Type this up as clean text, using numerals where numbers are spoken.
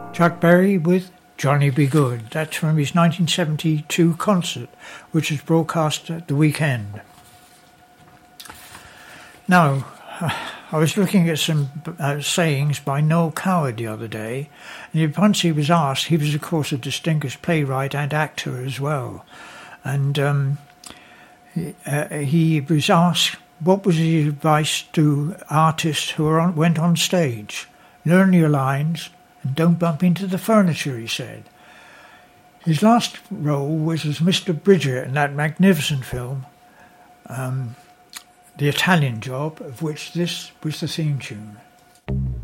Chuck Berry with Johnny Be Good. That's from his 1972 concert, which was broadcast at the weekend. Now, I was looking at some sayings by Noel Coward the other day, and once he was asked, he was of course a distinguished playwright and actor as well, and he was asked what was his advice to artists who went on stage. Learn your lines and don't bump into the furniture, he said. His last role was as Mr. Bridger in that magnificent film, The Italian Job, of which this was the theme tune.